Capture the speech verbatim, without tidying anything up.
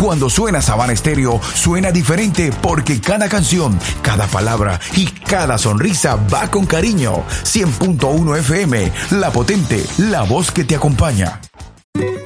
Cuando suena Sabana Estéreo, suena diferente porque cada canción, cada palabra y cada sonrisa va con cariño. cien punto uno F M, La Potente, la voz que te acompaña.